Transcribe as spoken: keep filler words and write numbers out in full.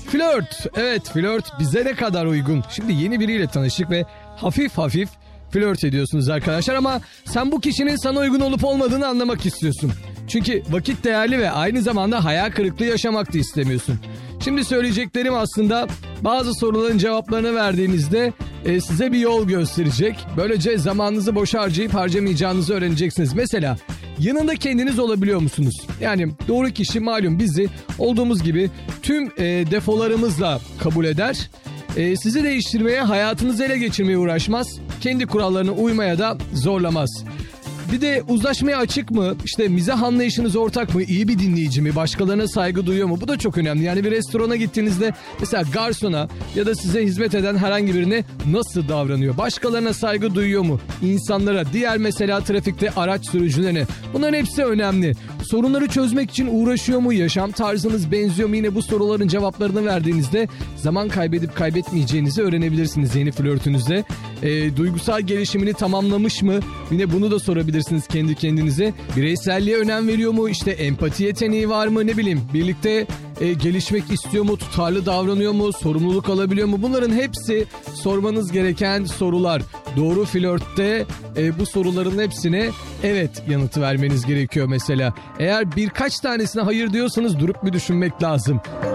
Flört. Evet, flört bize ne kadar uygun. Şimdi yeni biriyle tanıştık ve hafif hafif flört ediyorsunuz arkadaşlar ama sen bu kişinin sana uygun olup olmadığını anlamak istiyorsun. Çünkü vakit değerli ve aynı zamanda hayal kırıklığı yaşamak da istemiyorsun. Şimdi söyleyeceklerim aslında bazı soruların cevaplarını verdiğinizde e, size bir yol gösterecek. Böylece zamanınızı boş harcayıp harcamayacağınızı öğreneceksiniz. Mesela yanında kendiniz olabiliyor musunuz? Yani doğru kişi malum bizi olduğumuz gibi tüm e, defolarımızla kabul eder. E, sizi değiştirmeye, hayatınızı ele geçirmeye uğraşmaz. Kendi kurallarına uymaya da zorlamaz. Bir de uzlaşmaya açık mı? İşte mizah anlayışınız ortak mı? İyi bir dinleyici mi? Başkalarına saygı duyuyor mu? Bu da çok önemli. Yani bir restorana gittiğinizde mesela garsona ya da size hizmet eden herhangi birine nasıl davranıyor? Başkalarına saygı duyuyor mu? İnsanlara, diğer mesela trafikte araç sürücülerine. Bunların hepsi önemli. Sorunları çözmek için uğraşıyor mu? Yaşam tarzınız benziyor mu? Yine bu soruların cevaplarını verdiğinizde zaman kaybedip kaybetmeyeceğinizi öğrenebilirsiniz yeni flörtünüzde. E, duygusal gelişimini tamamlamış mı? Yine bunu da sorabilirsiniz kendi kendinize. Bireyselliğe önem veriyor mu? İşte empati yeteneği var mı? Ne bileyim, birlikte e, gelişmek istiyor mu? Tutarlı davranıyor mu? Sorumluluk alabiliyor mu? Bunların hepsi sormanız gereken sorular. Doğru flörtte e, bu soruların hepsine evet yanıtı vermeniz gerekiyor mesela. Eğer birkaç tanesine hayır diyorsanız durup bir düşünmek lazım.